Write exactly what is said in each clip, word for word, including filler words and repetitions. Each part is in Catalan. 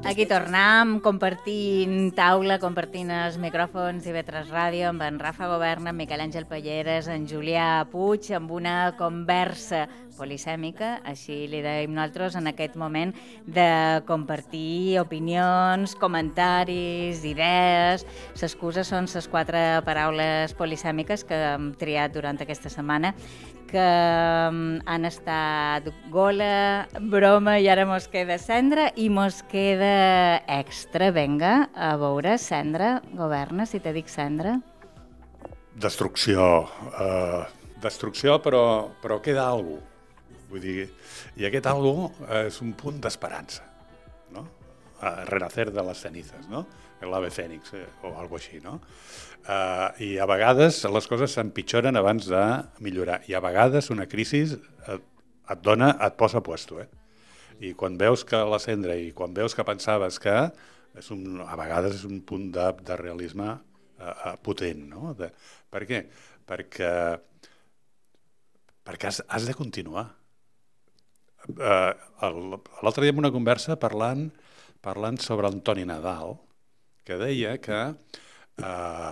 Aquí tornem compartint taula, compartint els micròfons i Vetres Ràdio amb en Rafa Governa, amb Miquel Àngel Palleres, en Julià Puig, amb una conversa polisèmica, així li dèiem nosaltres, en aquest moment de compartir opinions, comentaris, idees. L'excusa són les quatre paraules polisèmiques que hem triat durant aquesta setmana, que han estat gola, broma, i ara mos queda cendra i mos queda extra. Vinga, a veure, cendra, governa, si te dic cendra. Destrucció. Uh, destrucció, però, però queda algú. Vull dir, i aquest algú és un punt d'esperança, no? Uh, renacer de les cenizes, no? L'ave fènix, eh, o alguna cosa així, no? Uh, I a vegades les coses s'empitjoren abans de millorar. I a vegades una crisi et, et dona, et posa a puesto, eh? I quan veus que la cendra i quan veus que pensaves que és un, a vegades és un punt de, de realisme uh, potent, no? De, per què? Perquè, perquè has, has de continuar. Uh, L'altre dia en una conversa parlant, parlant sobre Antoni Nadal, que deia que uh,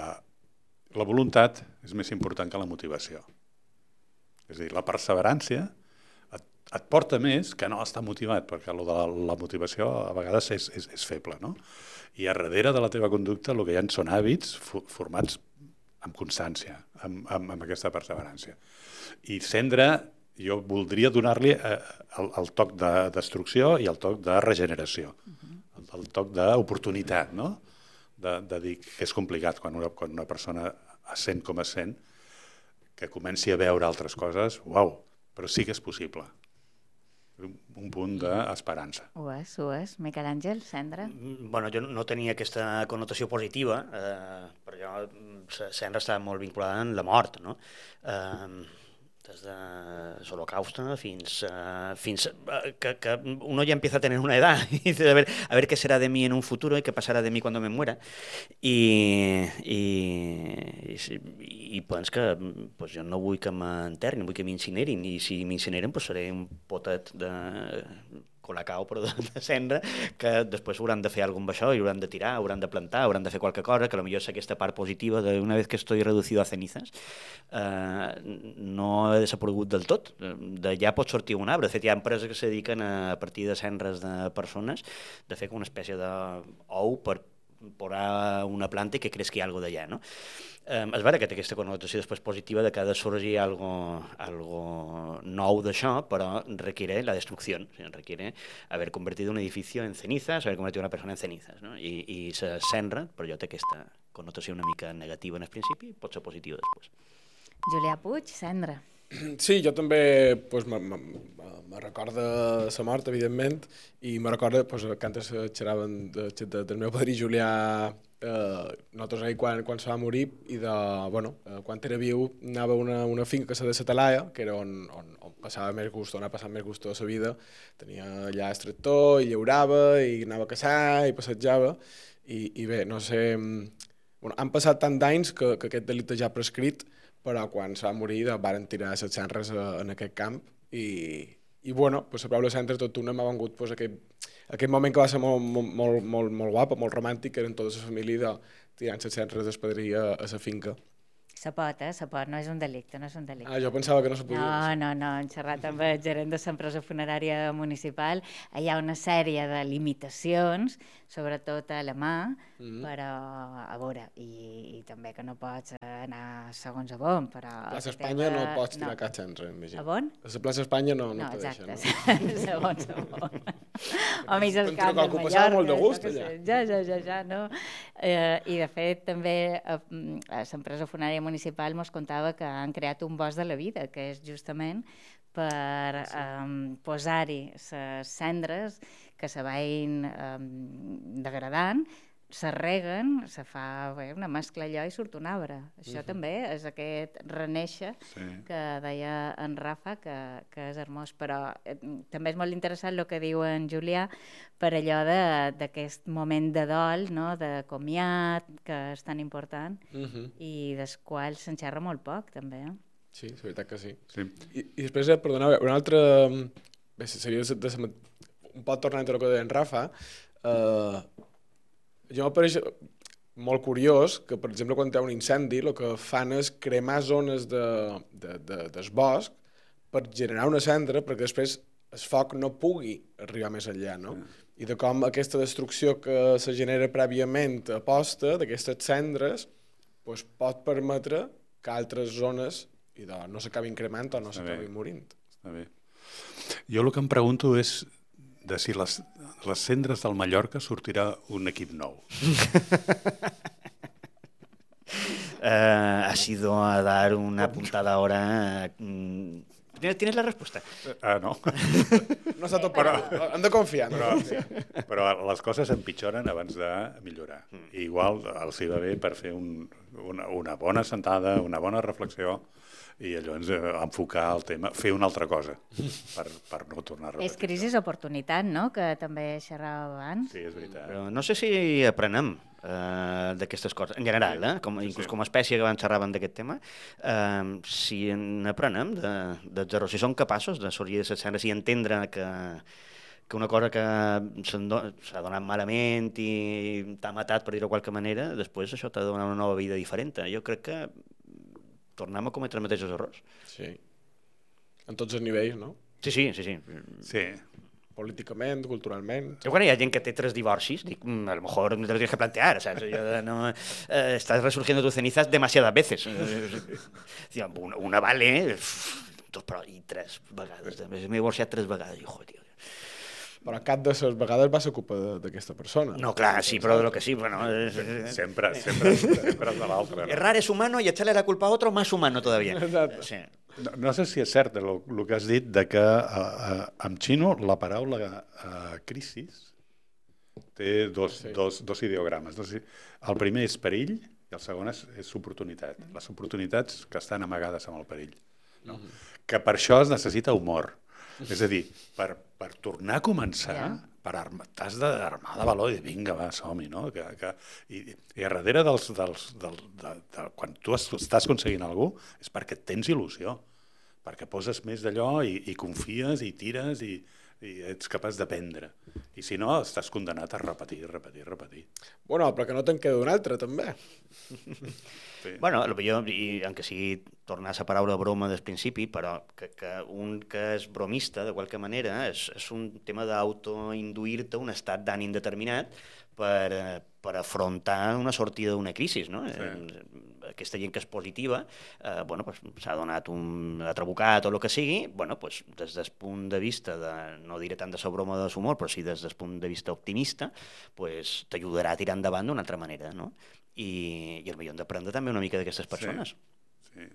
la voluntat és més important que la motivació. És a dir, la perseverància et, et porta més que no estar motivat, perquè lo de la, la motivació a vegades és, és, és feble, no? I a darrere de la teva conducta el que hi ha són hàbits formats amb constància, amb, amb, amb aquesta perseverància. I cendra, jo voldria donar-li eh, el, el toc de destrucció i el toc de regeneració, el, el toc d'oportunitat, no? De, de dir que és complicat quan una, quan una persona es sent com es sent, que comenci a veure altres coses, uau, però sí que és possible. Un, un punt d'esperança. Ho és, ho és. Miquel Àngel, cendra? Bueno, jo no tenia aquesta connotació positiva, eh, però jo, cendra estava molt vinculada amb la mort, no? Eh, des de l'Holocausto fins, uh, fins uh, que, que uno ya empieza a tener una edad y dice, a ver, a ver qué será de mí en un futuro y qué pasará de mí cuando me muera. I, i, i, i pens que pues, jo no vull que m'enterrin, vull que m'incinerin, i si m'incineren pues, seré un potet de colacao, però de, de cendra, que després hauran de fer alguna cosa amb això, i hauran de tirar, hauran de plantar, hauran de fer qualque cosa, que potser és aquesta part positiva de una vez que estoy reducido a cenizas, eh, no he desaparegut del tot. D'allà pot sortir un arbre. De fet, hi ha empreses que se dediquen a partir de cendres de persones de fer una espècie d'ou per posar una planta i que creixi alguna cosa d'allà, no? Eh, és vera que té aquesta connotació després positiva de que ha de sorgir algo, algo nou d'això, però requiere la destrucció, o sigui, requiere haver convertit un edifici en cenizas, haver convertit una persona en cenizas, no? I, i la cendra, per jo té aquesta connotació una mica negativa en el principi, pot ser positiva després. Julià Puig, cendra. Sí, jo també pues, me, me, me recorda la mort, evidentment, i me recorda pues, que antes xerraven de, de, del meu padrí Julià, eh, nosaltres ahir quan, quan se va morir, i de, bueno, eh, quan era viu anava a una, una finca que se de la Talaia, que era on, on, on passava més gust, on ha passat més gust tota la vida. Tenia allà el tractor, i llaurava, i anava a caçar, i passejava, i, i bé, no sé... Bueno, han passat tant d'anys que, que aquest delicte ja ha prescrit, però quan se va morir varen tirar les cendres en aquest camp i, i bueno, pues, la paraula cendra tot una m'ha vengut pues, aquest, aquest moment que va ser molt, molt, molt, molt guapo, molt romàntic, que eren tota la família de, tirant les cendres del padrí a, a la finca. Se pot, eh? Se pot, no és un delicte, no és un delicte. Ah, jo pensava que no se podia. No, no, no, hem xerrat amb el gerent de l'empresa funerària municipal. Hi ha una sèrie de limitacions, sobretot a la mà, mm-hmm. però a veure, i, i també que no pots anar segons a bon, però... A la plaça Espanya teva... no pots tirar no. cap cendra, imagina. A bon? A la plaça Espanya no, no, no te exacte, deixa, no? segons a bon. O mig al camp de Mallorca. Molt de gust, allà. Ja, ja, ja, ja, no? Eh, I de fet també a, a l'empresa funerària municipal mos contava que han creat un bosc de la vida, que és justament per sí. um, posar-hi les cendres que se vagin um, degradant, se reguen, se fa bé, una mescla allò i surt un arbre. Això uh-huh. també és aquest renéixer sí. que deia en Rafa, que, que és hermós. Però eh, també és molt interessant el que diu en Julià per allò d'aquest moment de dol, no? De comiat, que és tan important, uh-huh. i dels quals se'n xerra molt poc, també. Eh? Sí, és veritat que sí. sí. I, i després, eh, perdoneu, una altra... Bé, seria de, de, un pot tornar entre el que deia en Rafa, eh, jo m'apareix molt curiós que, per exemple, quan hi ha un incendi, el que fan és cremar zones de, de, de, del bosc per generar una cendra perquè després el foc no pugui arribar més enllà, no? Mm. I de com aquesta destrucció que se genera prèviament a posta d'aquestes cendres pues, pot permetre que altres zones idò, no s'acabin cremant o no s'acabin morint. Està bé. Jo el que em pregunto és de si les, les cendres del Mallorca sortirà un equip nou. Uh, ha sido a dar una puntada ahora... Uh, ¿Tienes, ¿Tienes la respuesta? Ah, no. No està tot però... Hem de confiar. Però, però les coses empitjoren abans de millorar. I igual els hi va bé per fer un, una, una bona sentada, una bona reflexió i llavors eh, enfocar el tema, fer una altra cosa per, per no tornar a repetir. És crisi oportunitat, no?, que també xerrava abans. Sí, és veritat. Però no sé si aprenem uh, d'aquestes coses, en general, eh? com, inclús com a espècie que abans xerraven d'aquest tema, uh, si n'aprenem de, de zero, si som capaços de sortir de les cendres i entendre que, que una cosa que s'ha donat malament i t'ha matat, per dir-ho de qualque manera, després això t'ha de donar una nova vida diferent. Jo crec que tornem a cometre els mateixos errors. Sí. En tots els nivells, no? Sí, sí, sí. sí. Sí. Políticament, culturalment... Jo quan hi ha gent que té tres divorcis, dic, a lo mejor te lo tienes que plantear, ¿sabes? Yo, no, eh, estás resurgiendo tus cenizas demasiadas veces. una, una vale, dos, però, i tres vegades. M'he divorciat tres vegades. I, joder, tio. Però cap de les vegades va ser culpa d'aquesta persona. No, clar, sí, però de lo que sí, bueno... Sempre, sempre, sempre és de l'altre. No? Errar es humano y echarle la culpa a otro más humano todavía. Exacte. Sí. No, no sé si és cert el, el que has dit de que uh, en xino la paraula uh, crisis té dos, sí. dos, dos ideogrames. No sé, el primer és perill i el segon és, és oportunitat. Les oportunitats que estan amagades amb el perill. No? Mm-hmm. Que per això es necessita humor. És a dir, per, per tornar a començar, yeah. per arma, t'has d'armar de valor i dir, vinga, va, som-hi, no? Que, que, i, I a darrere dels, dels, del, de, de, quan tu estàs aconseguint alguna cosa, és perquè tens il·lusió, perquè poses més d'allò i, i confies i tires i, i ets capaç d'aprendre. I si no, estàs condenat a repetir, repetir, repetir. Bueno, però que no te'n queda un altre, també. Sí. Bueno, potser, i aunque sigui tornar a la paraula broma del principi, però que, que un que és bromista, de qualque manera, és, és un tema d'autoinduir-te un estat d'ànim determinat per, per afrontar una sortida d'una crisi, no? Sí. Aquesta gent que és positiva, eh, bueno, pues, s'ha donat un trabucat o el que sigui, bueno, pues, des del punt de vista, de, no diré tant de la broma de l'humor, però sí des del punt de vista optimista, pues, t'ajudarà a tirar endavant d'una altra manera, no? I, i el millor hem d'aprendre també una mica d'aquestes persones. Sí. Sí.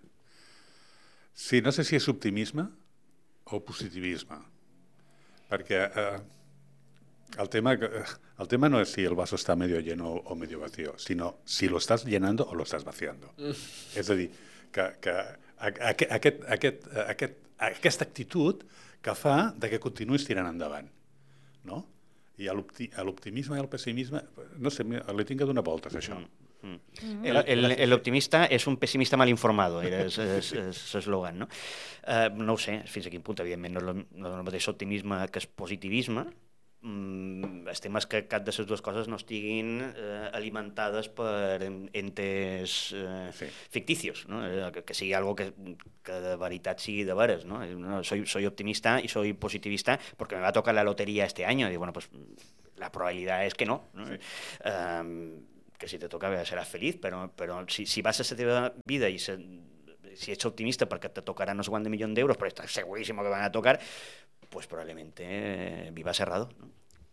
Sí, no sé si és optimisme o positivisme, perquè eh, el, tema, el tema no és si el vaso està medio lleno o medio vacío, sinó si lo estás llenando o lo estás vaciando. Mm. És a dir, que, que aquest, aquest, aquest, aquest, aquesta actitud que fa de que continuïs tirant endavant, no? I l'optimisme i el pessimisme, no sé, li tinc que donar voltes, això. Mm. Mm. El, el, el optimista és un pessimista mal informado, era l'eslògan, no? Uh, no ho sé, fins a quin punt, evidentment, no és, el, no és el mateix optimisme que és positivisme. Mm, el tema és que cap de les dues coses no estiguin eh, alimentades per entes eh, sí. ficticios, no? que, que sigui algo que, que de veritat sigui de veres, ¿no? No, soy, soy optimista y soy positivista porque me va a tocar la lotería este año. Y bueno, pues la probabilidad es que no, ¿no? Sí. Um, que si te toca seràs feliç, però, però si, si vas a la teva vida i se, si ets optimista perquè te tocarà no sé quant de milions d'euros, però estàs seguríssim que van a tocar, pues probablemente eh, viva cerrado, no?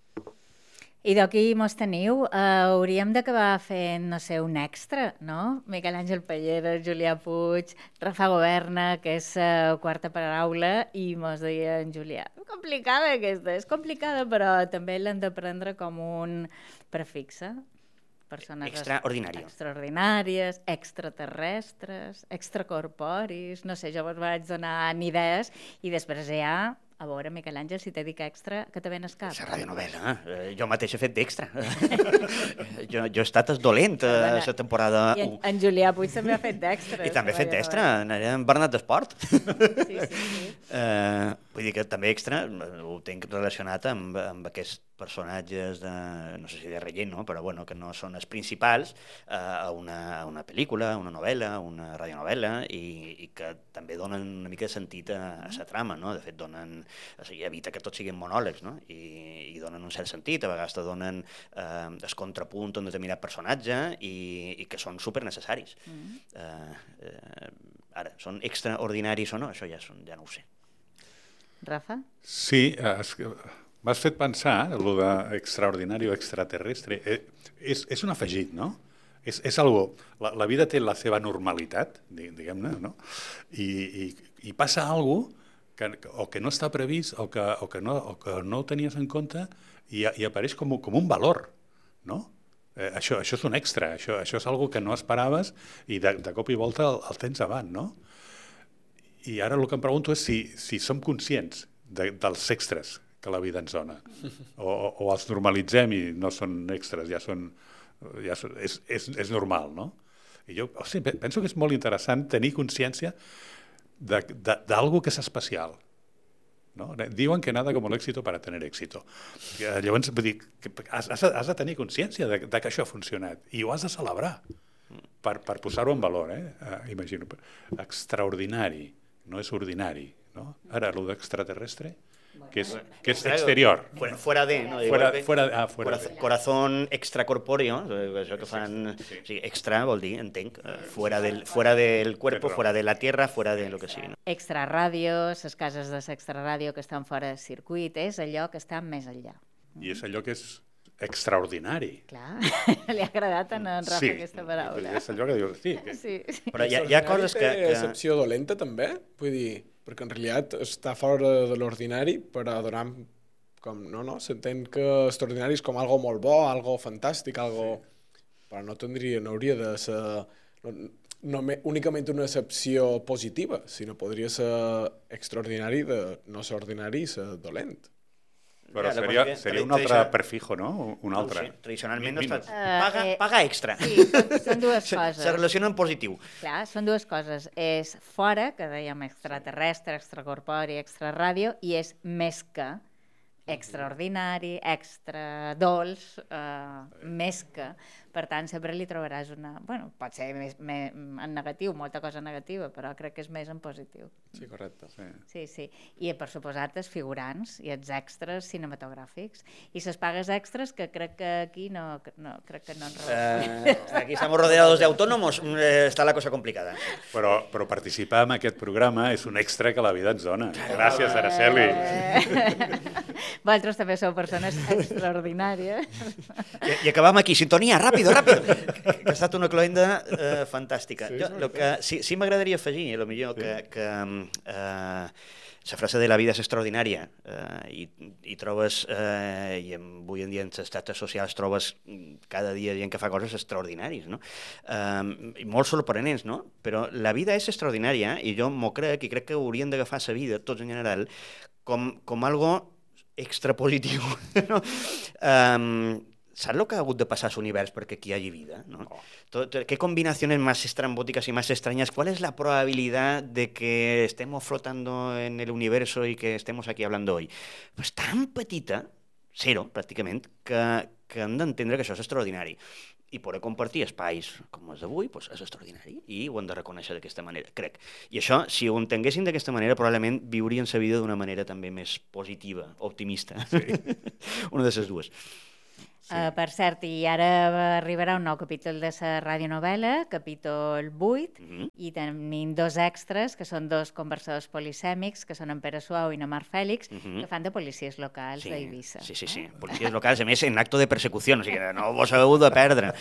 I d'aquí mos teniu, uh, hauríem d'acabar fent, no sé, un extra, no? Miquel Àngel Pallera, Julià Puig, Rafa Governa, que és uh, quarta paraula, i mos deia en Julià, complicada aquesta, és complicada, però també l'hem de prendre com un prefixe. Persones extraordinari. extraordinàries, extraterrestres, extracorporis, no sé, jo vos vaig donar idees i després ja, a veure, Miquel Àngel, si te dic extra, que te ven al cap. La radionovel·la, eh? Jo mateix he fet d'extra. jo, jo he estat dolent a la temporada u. I en, en Julià Puig també ha fet d'extra. I també ha fet d'extra, era en Bernat d'Esport. Sí, sí, sí. Uh, vull dir que també extra ho tinc relacionat amb, amb aquests personatges de, no sé si de relleno, no? Però bueno, que no són els principals eh, a, una, a una pel·lícula, una novel·la, una radionovel·la, i, i que també donen una mica de sentit a, a la trama, no? De fet, donen, o sigui, evita que tots siguin monòlegs, no? I, i donen un cert sentit, a vegades te donen eh, el contrapunt a un determinat personatge i, i que són supernecessaris. Mm. Eh, eh, ara, són extraordinaris o no? Això ja, són, ja no ho sé. Rafa? Sí, es, m'has fet pensar, el d'extraordinari o extraterrestre, eh, és, és un afegit, no? És, és algo, la, la vida té la seva normalitat, diguem-ne, no? I, i, i passa alguna cosa que, o que no està previst o que, o que, no, o que no ho tenies en compte i, i apareix com, com un valor, no? Eh, això, això és un extra, això, això és algo que no esperaves i de, de cop i volta el, el tens avant, no? I ara el que em pregunto és si, si som conscients de, dels extras que la vida ens dona, o, o, o els normalitzem i no són extras, ja són, ja són és, és, és normal, no? I jo o sigui, penso que és molt interessant tenir consciència d'algo que és especial. ¿No? Diuen que nada como el éxito para tener éxito. Llavors, vull dir, has, has de tenir consciència de, de que això ha funcionat i ho has de celebrar per, per posar-ho en valor, eh? Uh, imagino. Extraordinari, no és ordinari, no? Ara, el d'extraterrestre, que és, que és exterior. Fuera, fuera de, no? Fuera, fuera, ah, fuera Corazón, de. corazón extracorpóreo, això que fan... Sí, sí. Extra vol dir, entenc, fuera del, fuera del cuerpo, fuera de la tierra, fuera de lo que sigui. No? Extraràdio, les cases de l'extraràdio que estan fora de circuit, és allò que està més enllà. I és allò que és extraordinari. Clar, li ha agradat a en Rafa sí, aquesta paraula. És allò que diu, sí. Que... sí, sí. Però hi ha, hi ha coses que... Té que... excepció dolenta, també? Vull dir, perquè en realitat està fora de l'ordinari, però donant com, no, no, s'entén que extraordinari és com algo molt bo, algo fantàstic, algo... Sí. Però no tindria, no hauria de ser no, no me, únicament una excepció positiva, sinó podria ser extraordinari de no ser ordinari i ser dolent. Però ja, seria, seria un altre prefijo, no? Un altre. No, sí. Tradicionalment no Min, es fa... Paga, eh, paga extra. Sí, són, són dues coses. Se, se relaciona en positiu. Clar, són dues coses. És fora, que dèiem extraterrestre, extracorpori, extraràdio, i és més que extraordinari, extra dolç, eh, més que. Per tant, sempre li trobaràs una... Bueno, pot ser més, més, en negatiu, molta cosa negativa, però crec que és més en positiu. Sí, correcte. Sí, sí. sí. I per suposat els figurants i els extras cinematogràfics. I les pagues extras, que crec que aquí no, no crec que no ens uh, Aquí estamos rodeados de autónomos, eh, està la cosa complicada. Però, però participar en aquest programa és un extra que la vida ens dona. Gràcies, Araceli. Eh... Vosaltres també sou persones extraordinàries. I, i acabam aquí. Sintonia, ràpido, ràpido. Que ha estat una cloenda eh, fantàstica. Sí, jo, lo que, sí, sí m'agradaria afegir, a lo millor, sí. que, que eh, la frase de la vida és extraordinària eh, i, i trobes, eh, i avui en dia en les xarxes socials trobes cada dia gent que fa coses extraordinàries, no? Eh, i molt sorprenents, no? Però la vida és extraordinària i jo m'ho crec i crec que hauríem d'agafar la vida, tots en general, com, com algo extrapositiu, no? Um, ¿Sabes lo que ha hagut de pasar a su univers perquè aquí hagi vida? ¿No? Oh. Todo, ¿Qué combinaciones más estrambóticas y más extrañas? ¿Cuál es la probabilidad de que estemos flotando en el universo y que estemos aquí hablando hoy? Pues tan petita, cero, pràcticament, que, que hem d'entendre que això és extraordinari. I poder compartir espais com els d'avui pues, és extraordinari i ho hem de reconèixer d'aquesta manera, crec. I això, si ho entenguessin d'aquesta manera, probablement viurien la vida d'una manera també més positiva, optimista. Sí. Una de les dues. Sí. Uh, per cert, i ara arribarà un nou capítol de la radionovel·la, capítol vuit, uh -huh. i tenim dos extras, que són dos conversadors polisèmics, que són en Pere Suau i en Marc Fèlix, uh -huh. que fan de policies locals sí, d'Eivissa. Sí, sí, sí, policies locals, a més, en acto de persecució, o sigui que no vos heu de perdre.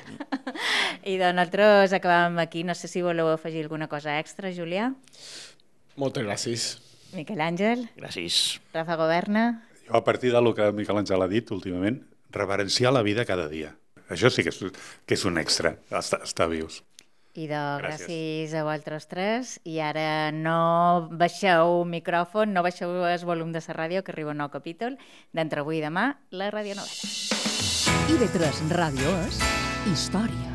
I doncs nosaltres acabem aquí, no sé si voleu afegir alguna cosa extra, Julià? Moltes gràcies. Miquel Àngel? Gràcies. Rafa Governa? Jo, a partir del que Miquel Àngel ha dit últimament, reverenciar la vida cada dia. Això sí que és, que és un extra, estar, estar vius. I doncs, gràcies. gràcies a vosaltres tres. I ara no baixeu micròfon, no baixeu el volum de la ràdio, que arriba un nou capítol d'entre avui i demà, la radionovel·la. I de tres ràdio és història.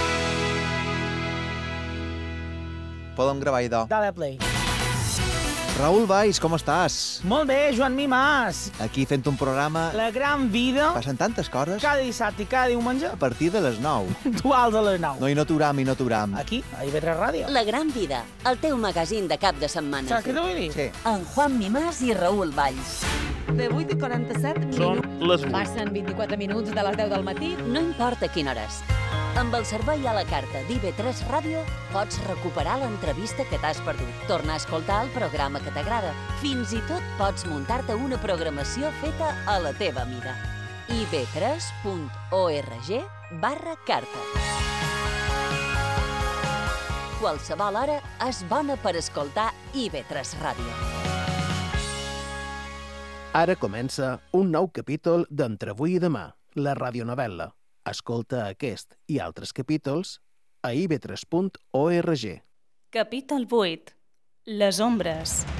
Podem gravar, idò. Dale play. Raül Valls, com estàs? Molt bé, Joan Mimàs. Aquí fent un programa... La gran vida. Passen tantes coses. Cada dissabte i cada diumenge. A partir de les nou. Puntuals a les nou. No, i no t'uram, i no t'uram. Aquí, a I V tres Ràdio. La gran vida, el teu magazín de cap de setmana. Saps què t'ho vull dir? Sí. En Juan Mimàs i Raül Valls. De vuit i quaranta-set Són les vuit. Passen vint-i-quatre minuts de les deu del matí. No importa quina hora és. Amb el servei a la carta d'I V tres Ràdio pots recuperar l'entrevista que t'has perdut, tornar a escoltar el programa que t'agrada. Fins i tot pots muntar-te una programació feta a la teva mida. i v tres punt org barra carta. Qualsevol hora és bona per escoltar I V tres Ràdio. Ara comença un nou capítol d'Entre avui i demà, la radionovel·la. Escolta aquest i altres capítols a i v tres punt org. Capítol vuit. Les ombres.